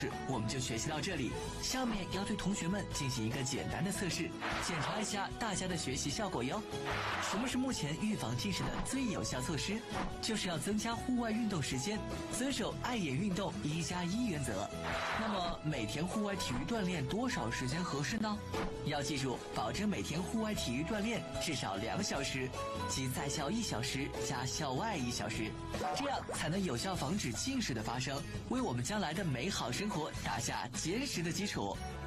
我们就学习到这里。下面要对同学们进行一个简单的测试，检查一下大家的学习效果哟。什么是目前预防近视的最有效措施？就是要增加户外运动时间，遵守爱眼运动1+1原则。那么每天户外体育锻炼多少时间合适呢？要记住，保证每天户外体育锻炼至少2小时，即在校1小时加校外1小时，这样才能有效防止近视的发生，为我们将来的美好生活打下坚实的基础。